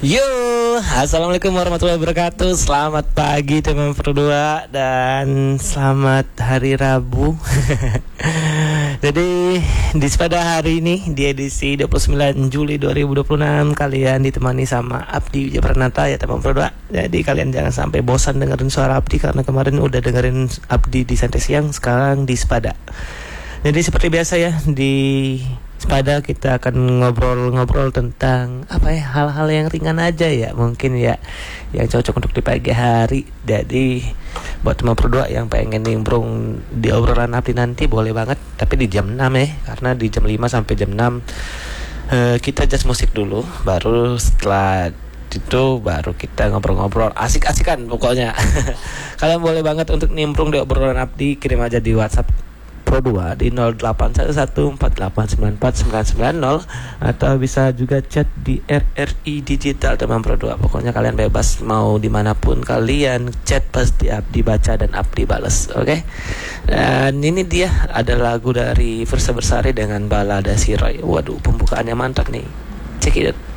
Yo, assalamualaikum warahmatullahi wabarakatuh. Selamat pagi teman berdua dan selamat hari Rabu. Jadi pada hari ini di edisi 29 Juli 2026 kalian ditemani sama Abdi Wijapranata ya teman berdua. Jadi kalian jangan sampai bosan dengerin suara Abdi karena kemarin udah dengerin Abdi di Santai Siang, sekarang di Sepada. Jadi seperti biasa ya di Sepada kita akan ngobrol-ngobrol tentang hal-hal yang ringan aja ya, mungkin ya yang cocok untuk di pagi hari. Jadi buat teman berdua yang pengen nimbrung di obrolan Abdi nanti boleh banget, tapi di jam 6 ya, karena di jam 5 sampai jam 6 kita just musik dulu, baru setelah itu baru kita ngobrol-ngobrol asik-asikan pokoknya. Kalian boleh banget untuk nimbrung di obrolan Abdi, kirim aja di WhatsApp Pro 2 di 081148949990 atau bisa juga chat di RRI Digital teman Pro 2. Pokoknya kalian bebas mau dimanapun kalian chat, pasti Abdi baca dan Abdi bales. Oke? Dan ini dia ada lagu dari Versa Bersari dengan Balada Si Roy. Waduh, pembukaannya mantap nih. Check it out.